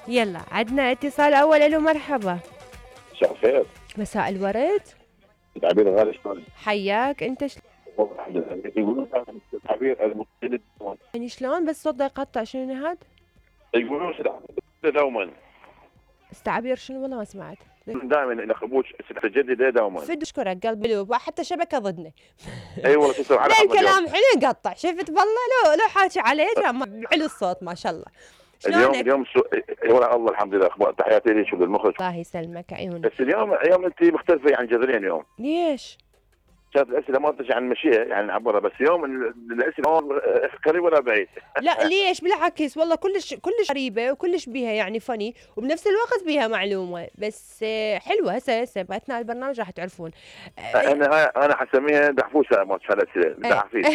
يلا عندنا اتصال أول. ألو مرحبا. مساء الخير. مساء الورد. تعبير غالي شلون؟ حياك أنت والله الحمد لله. يقولون تعبير المقتدى يعني شلون بس صوت دا يقطع؟ شنو هاد؟ يقولون دوما استعبير شنو؟ والله ما سمعت. دائما الى خبوش تجدد دوما. فد اشكرك قلب قلوب حتى شبكة ضدنا. اي والله تسلم على لا حظ اليوم. الكلام حلو يقطع. شفت والله لو حاكي عليه حلو الصوت ما شاء الله. شلونك؟ اليوم اي والله الله الحمد لله. اخبار تحياتي لك وللمخرج. الله يسلمك عيونك. بس اليوم انت مختلفه عن جذرين اليوم. ليش؟ كانت الاسئله ما ترجع عن المشيئه يعني نعبرها، بس اليوم الاسئله هون قريب ولا بعيد. لا ليش بالعكس والله كلش قريبه وكلش بيها يعني فني وبنفس الوقت بيها معلومه بس حلوه. هسه باثناء البرنامج راح تعرفون. انا حسميها دحفوسه مالت الاسئله دحفيس.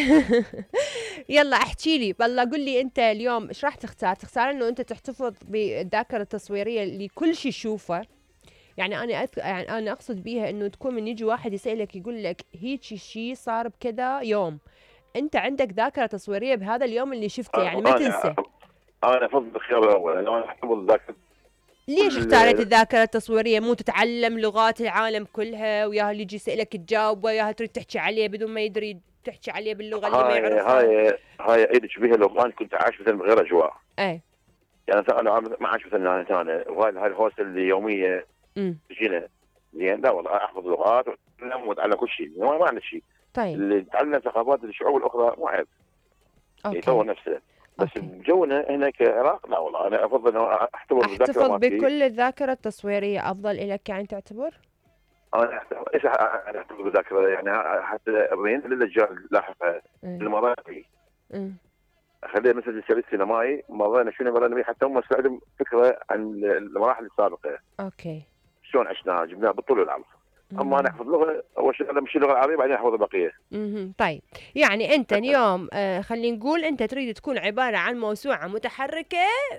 يلا احكي لي والله قل لي انت اليوم ايش راح تختار؟ تختار انه انت تحتفظ بالذاكره التصويريه لكل شيء تشوفه؟ يعني يعني انا اقصد بيها انه تكون من يجي واحد يسالك يقول لك هيك شيء صار بكذا يوم، انت عندك ذاكره تصويريه بهذا اليوم اللي شفته يعني ما تنسى. انا افضل الخيار الاول. انا احتفظ ذاكره. ليش اختارت الذاكره التصويريه؟ مو تتعلم لغات العالم كلها وياها اللي يجي يسالك تجاوب، وياها تريد تحكي عليه بدون ما يدري تحكي عليه باللغه اللي ما يعرفها؟ هاي ايدك بها لو كان كنت عايش مثلا بغير اجواء. اي يعني انا ما عايش مثلا انا وهاي الهوسه اليوميه تجينا زين. لا والله احفظ لغات واتعلم واتعلم كل شيء ما عندي شيء. طيب اللي يتعلم ثقافات الشعوب الاخرى مو عيب يطور نفسه. بس بجونا هنا كعراق لا والله انا افضل احتفظ بكل الذاكره التصويريه افضل لك يعني تعتبر؟ انا احتفظ بالذاكره يعني حتى ابين للرجال لاحقها المراتي اخليها مثل السرير السينمائي مرينا شنو مرينا حتى هم يستخدم فكره عن المراحل السابقه. اوكي شلون عشناها جبناها بالطول والعرض. اما انا احفظ لغه اول شيء امشي اللغه العربيه بعدين احفظ البقيه. طيب يعني انت اليوم خلينا نقول انت تريد تكون عباره عن موسوعه متحركه